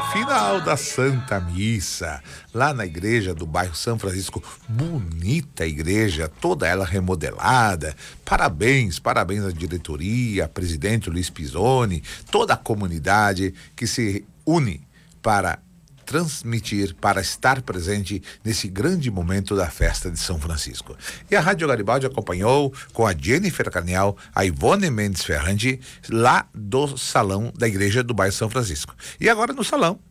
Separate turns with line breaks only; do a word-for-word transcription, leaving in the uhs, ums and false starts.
Final da Santa Missa, lá na igreja do bairro São Francisco, bonita igreja, toda ela remodelada. Parabéns, parabéns à diretoria, presidente Luiz Pisoni, toda a comunidade que se une para transmitir, para estar presente nesse grande momento da festa de São Francisco. E a Rádio Garibaldi acompanhou com a Jennifer Carnial, a Ivone Mendes Ferrandi, lá do salão da igreja do bairro São Francisco. E agora no salão